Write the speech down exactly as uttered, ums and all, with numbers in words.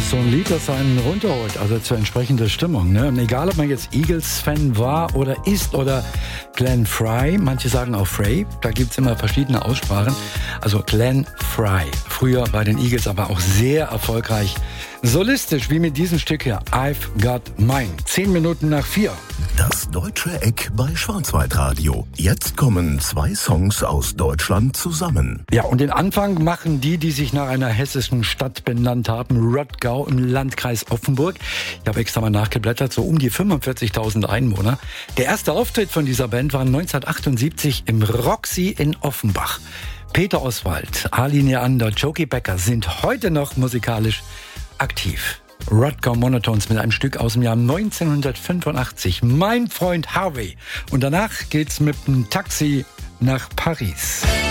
so ein Lied, das einen runterholt, also zur entsprechenden Stimmung. Ne? Und egal, ob man jetzt Eagles-Fan war oder ist oder Glenn Frey, manche sagen auch Frey, da gibt es immer verschiedene Aussprachen. Also Glenn Frey, früher bei den Eagles, aber auch sehr erfolgreich. Solistisch, wie mit diesem Stück hier, I've Got Mine. Zehn Minuten nach vier. Das Deutsche Eck bei Schwarzwaldradio. Jetzt kommen zwei Songs aus Deutschland zusammen. Ja, und den Anfang machen die, die sich nach einer hessischen Stadt benannt haben, Rottgau im Landkreis Offenburg. Ich habe extra mal nachgeblättert, so um die fünfundvierzigtausend Einwohner. Der erste Auftritt von dieser Band war neunzehnhundertachtundsiebzig im Roxy in Offenbach. Peter Oswald, Ali Neander, Jokie Becker sind heute noch musikalisch aktiv. Rottgau Monotones mit einem Stück aus dem Jahr neunzehnhundertfünfundachtzig. Mein Freund Harvey. Und danach geht's mit dem Taxi nach Paris.